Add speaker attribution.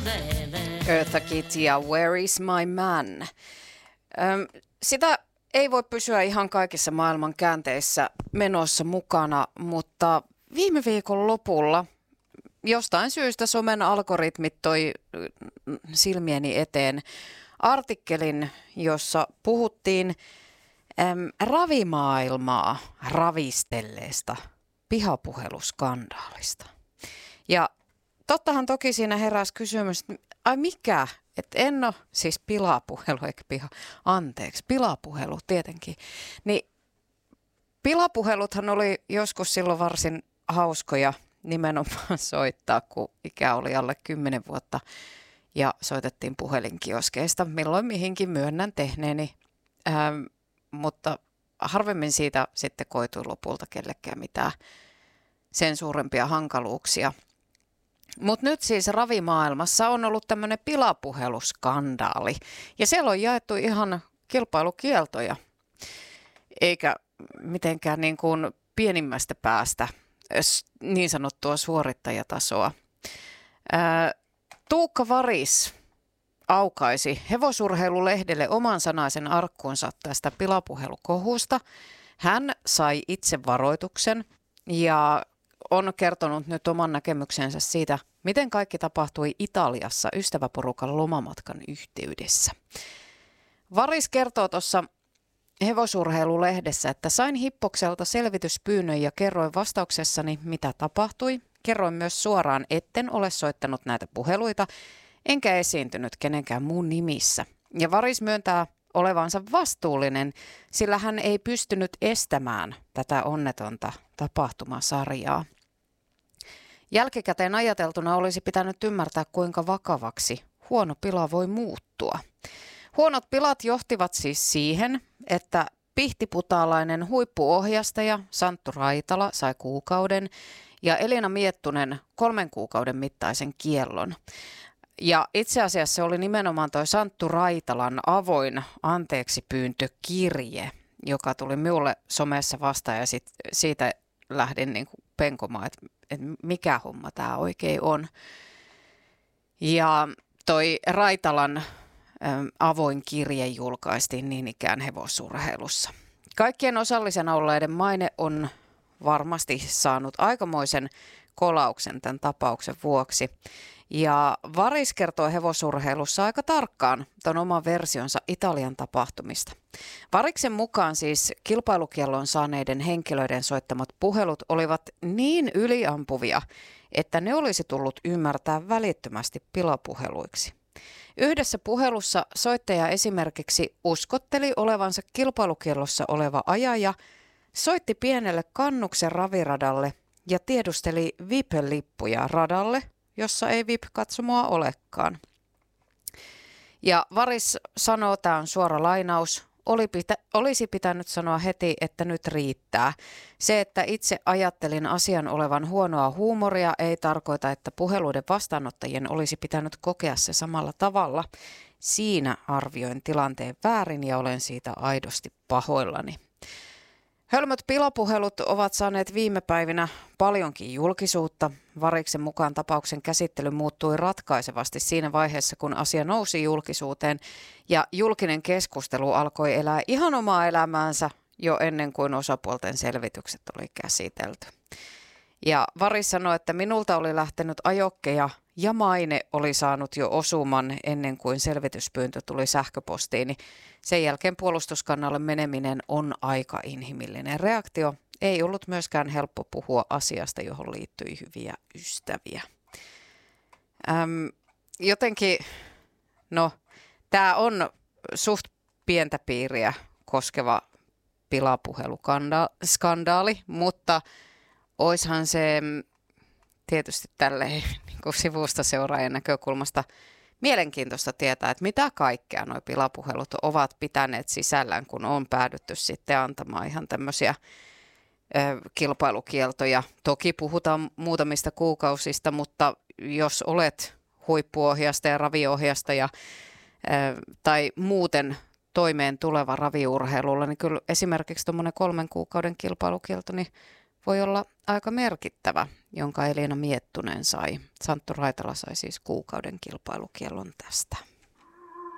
Speaker 1: Eartha Kitt ja Where is my man? Sitä ei voi pysyä ihan kaikissa maailman käänteissä menossa mukana, mutta viime viikon lopulla jostain syystä somen algoritmit toi silmieni eteen artikkelin, jossa puhuttiin ravimaailmaa ravistelleesta pihapuheluskandaalista. Ja tottahan toki siinä heräsi kysymys, että ai mikä? Että en ole siis pilapuhelu, eikä pilapuhelu tietenkin. Niin pilapuheluthan oli joskus silloin varsin hauskoja nimenomaan soittaa, kun ikä oli alle 10 vuotta ja soitettiin puhelinkioskeista. Milloin mihinkin myönnän tehneeni, mutta harvemmin siitä sitten koitui lopulta kellekään mitään sen suurempia hankaluuksia. Mutta nyt siis ravimaailmassa on ollut tämmöinen pilapuheluskandaali ja siellä on jaettu ihan kilpailukieltoja, eikä mitenkään niin kuin pienimmästä päästä niin sanottua suorittajatasoa. Tuukka Varis aukaisi Hevosurheilulehdelle oman sanaisen arkkunsa tästä pilapuhelukohusta. Hän sai itse varoituksen ja on kertonut nyt oman näkemyksensä siitä, miten kaikki tapahtui Italiassa ystäväporukan lomamatkan yhteydessä. Varis kertoo tuossa Hevosurheilulehdessä, että sain Hippokselta selvityspyynnön ja kerroin vastauksessani, mitä tapahtui. Kerroin myös suoraan, etten ole soittanut näitä puheluita, enkä esiintynyt kenenkään muun nimissä. Ja Varis myöntää olevansa vastuullinen, sillä hän ei pystynyt estämään tätä onnetonta tapahtumasarjaa. Jälkikäteen ajateltuna olisi pitänyt ymmärtää, kuinka vakavaksi huono pila voi muuttua. Huonot pilat johtivat siis siihen, että pihtiputaalainen huippuohjastaja Santtu Raitala sai kuukauden ja Elina Miettunen 3 kuukauden mittaisen kiellon. Ja itse asiassa se oli nimenomaan toi Santtu Raitalan avoin anteeksipyyntökirje, joka tuli minulle somessa vastaan ja siitä lähdin niin kuin penkomaan, että mikä homma tämä oikein on. Ja toi Raitalan avoin kirje julkaistiin niin ikään Hevosurheilussa. Kaikkien osallisena olleiden maine on varmasti saanut aikamoisen kolauksen tämän tapauksen vuoksi. Ja Varis kertoo Hevosurheilussa aika tarkkaan ton oman versionsa Italian tapahtumista. Variksen mukaan siis kilpailukiellon saaneiden henkilöiden soittamat puhelut olivat niin yliampuvia, että ne olisi tullut ymmärtää välittömästi pilapuheluiksi. Yhdessä puhelussa soittaja esimerkiksi uskotteli olevansa kilpailukiellossa oleva ajaja, soitti pienelle Kannuksen raviradalle ja tiedusteli VIP-lippuja radalle, jossa ei VIP-katsomoa olekaan. Ja Varis sanoo, tämä on suora lainaus, olisi pitänyt sanoa heti, että nyt riittää. Se, että itse ajattelin asian olevan huonoa huumoria, ei tarkoita, että puheluiden vastaanottajien olisi pitänyt kokea se samalla tavalla. Siinä arvioin tilanteen väärin ja olen siitä aidosti pahoillani. Hölmöt pilapuhelut ovat saaneet viime päivinä paljonkin julkisuutta. Variksen mukaan tapauksen käsittely muuttui ratkaisevasti siinä vaiheessa, kun asia nousi julkisuuteen ja julkinen keskustelu alkoi elää ihan omaa elämäänsä jo ennen kuin osapuolten selvitykset oli käsitelty. Ja Varis sanoi, että minulta oli lähtenyt ajokkeja ja maine oli saanut jo osuman ennen kuin selvityspyyntö tuli sähköpostiin. Sen jälkeen puolustuskannalle meneminen on aika inhimillinen reaktio. Ei ollut myöskään helppo puhua asiasta, johon liittyi hyviä ystäviä. Jotenkin, tämä on suht pientä piiriä koskeva pilapuheluskandaali, mutta oishan se tietysti tälleen niin kuin sivusta seuraajan näkökulmasta mielenkiintoista tietää, että mitä kaikkea nuo pilapuhelut ovat pitäneet sisällään, kun on päädytty sitten antamaan ihan tämmöisiä kilpailukieltoja. Toki puhutaan muutamista kuukausista, mutta jos olet huippuohjastaja, raviohjastaja tai muuten toimeen tuleva raviurheilulla, niin kyllä esimerkiksi tuommoinen 3 kuukauden kilpailukielto niin voi olla aika merkittävä, jonka Elina Miettunen sai. Santtu Raitala sai siis kuukauden kilpailukiellon tästä.